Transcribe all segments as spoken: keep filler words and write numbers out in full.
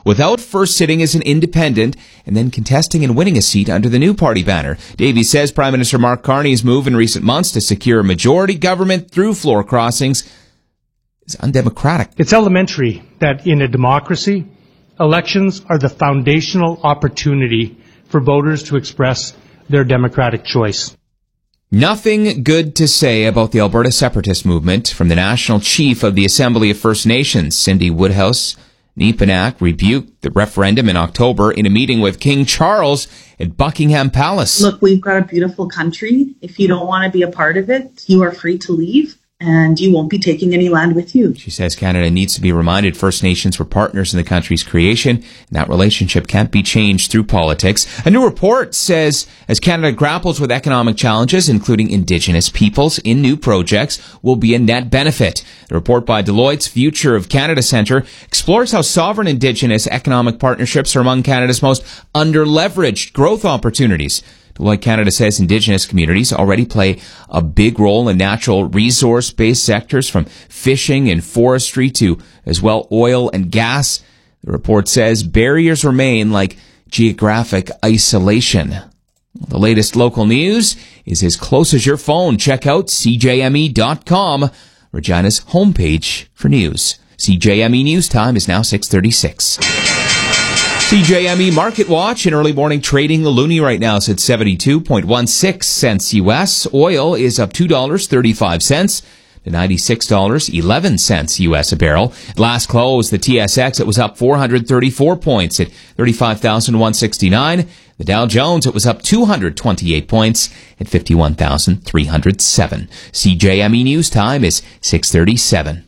without first sitting as an independent and then contesting and winning a seat under the new party banner. Davies says Prime Minister Mark Carney's move in recent months to secure a majority government through floor crossings is undemocratic. It's elementary that in a democracy, elections are the foundational opportunity for voters to express their democratic choice. Nothing good to say about the Alberta separatist movement from the national chief of the Assembly of First Nations, Cindy Woodhouse. Neepanak rebuked the referendum in October in a meeting with King Charles at Buckingham Palace. Look, we've got a beautiful country. If you don't want to be a part of it, you are free to leave. And you won't be taking any land with you. She says Canada needs to be reminded First Nations were partners in the country's creation, and that relationship can't be changed through politics. A new report says as Canada grapples with economic challenges, including Indigenous peoples in new projects, will be a net benefit. The report by Deloitte's Future of Canada Centre explores how sovereign Indigenous economic partnerships are among Canada's most under-leveraged growth opportunities. Deloitte Canada says Indigenous communities already play a big role in natural resource-based sectors from fishing and forestry to, as well, oil and gas. The report says barriers remain like geographic isolation. The latest local news is as close as your phone. Check out C J M E dot com, Regina's homepage for news. C J M E News Time is now six thirty-six. C J M E Market Watch in early morning trading. The loonie right now is at seventy-two point one six cents U S. Oil is up two dollars and thirty-five cents to ninety-six dollars and eleven cents U S a barrel. Last close, the T S X, it was up four hundred thirty-four points at thirty-five thousand one hundred sixty-nine. The Dow Jones, it was up two hundred twenty-eight points at fifty-one thousand three hundred seven. C J M E News Time is six thirty-seven.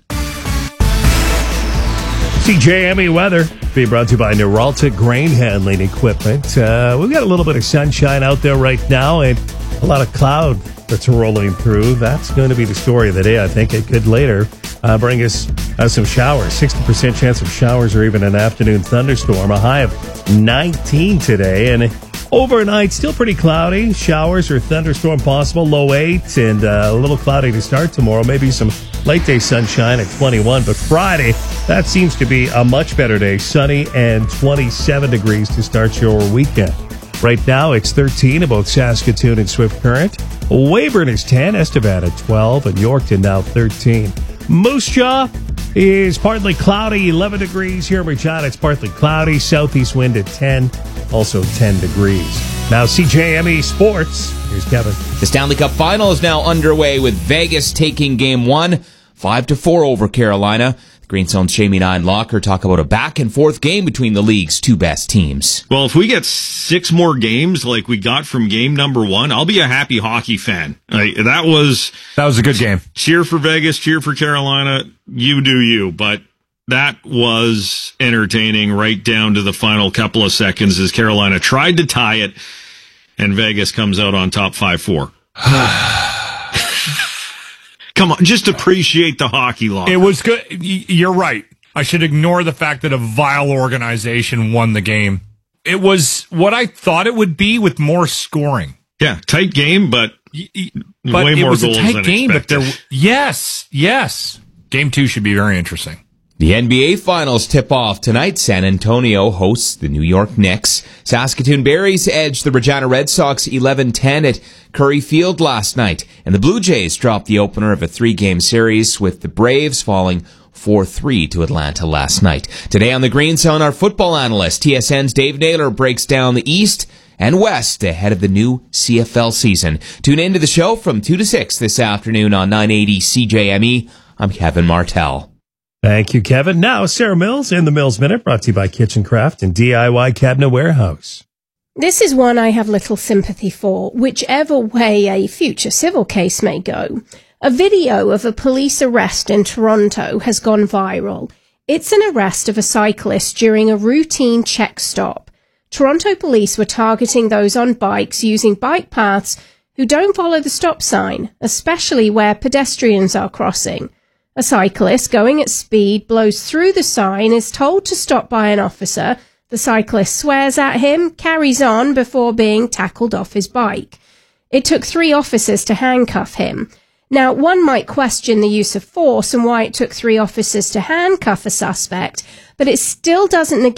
C J M E weather being brought to you by Neuralta Grain Handling Equipment. Uh, we've got a little bit of sunshine out there right now and a lot of cloud that's rolling through. That's going to be the story of the day, I think. It could later uh, bring us uh, some showers. sixty percent chance of showers or even an afternoon thunderstorm. A high of nineteen today. And overnight, still pretty cloudy. Showers or thunderstorm possible. Low eight and uh, a little cloudy to start tomorrow. Maybe some late day sunshine at twenty-one. But Friday, that seems to be a much better day. Sunny and twenty-seven degrees to start your weekend. Right now, it's thirteen in both Saskatoon and Swift Current. Weyburn is ten, Estevan at twelve, and Yorkton now thirteen. Moose Jaw is partly cloudy, eleven degrees. Here in Regina, it's partly cloudy. Southeast wind at ten, also ten degrees. Now, C J M E Sports. Here's Kevin. The Stanley Cup Final is now underway with Vegas taking game one, five to four over Carolina. Green Zone's Jamie Nine Locker talk about a back-and-forth game between the league's two best teams. Well, if we get six more games like we got from game number one, I'll be a happy hockey fan. Like, that was that was a good game. Cheer for Vegas, cheer for Carolina. You do you, but that was entertaining right down to the final couple of seconds as Carolina tried to tie it, and Vegas comes out on top five four. Come on, just appreciate the hockey law. It was good. You're right. I should ignore the fact that a vile organization won the game. It was what I thought it would be with more scoring. Yeah, tight game, but, but way it more was goals a tight than game, expected. But there, yes, yes. Game two should be very interesting. The N B A Finals tip off tonight. San Antonio hosts the New York Knicks. Saskatoon Berries edged the Regina Red Sox eleven ten at Curry Field last night. And the Blue Jays dropped the opener of a three-game series with the Braves falling four three to Atlanta last night. Today on the Green Zone, our football analyst, T S N's Dave Naylor, breaks down the East and West ahead of the new C F L season. Tune into the show from two to six this afternoon on nine eighty C J M E. I'm Kevin Martell. Thank you, Kevin. Now, Sarah Mills in the Mills Minute, brought to you by Kitchen Craft and D I Y Cabinet Warehouse. This is one I have little sympathy for, whichever way a future civil case may go. A video of a police arrest in Toronto has gone viral. It's an arrest of a cyclist during a routine check stop. Toronto police were targeting those on bikes using bike paths who don't follow the stop sign, especially where pedestrians are crossing. A cyclist going at speed blows through the sign, is told to stop by an officer. The cyclist swears at him, carries on before being tackled off his bike. It took three officers to handcuff him. Now, one might question the use of force and why it took three officers to handcuff a suspect, but it still doesn't negate